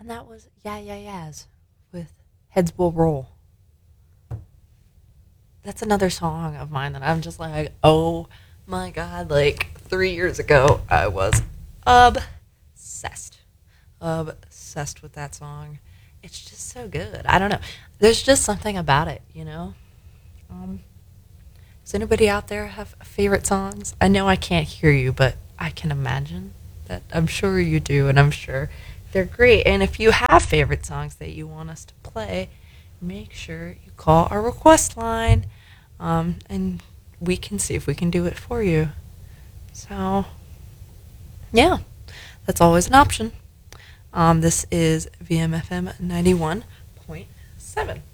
And that was Yeah Yeah Yeahs with Heads Will Roll. That's another song of mine that I'm just like, oh my god, like 3 years ago, I was obsessed. Obsessed with that song. It's just so good. I don't know. There's just something about it, you know? Um, does anybody out there have favorite songs? I know I can't hear you, but I can imagine that I'm sure you do, and I'm sure they're great. And if you have favorite songs that you want us to play, make sure you call our request line, and we can see if we can do it for you. So, yeah, that's always an option. This is VMFM 91.7.